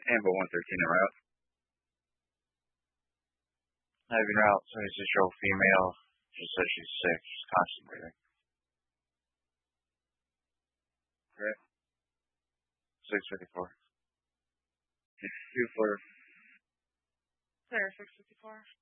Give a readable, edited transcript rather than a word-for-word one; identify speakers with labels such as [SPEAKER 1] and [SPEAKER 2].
[SPEAKER 1] Ambo 113 en route.
[SPEAKER 2] Having route 26-year-old female. She says she's sick. She's constantly breathing.
[SPEAKER 1] Correct.
[SPEAKER 2] 654.
[SPEAKER 1] 624.
[SPEAKER 3] Clear 654.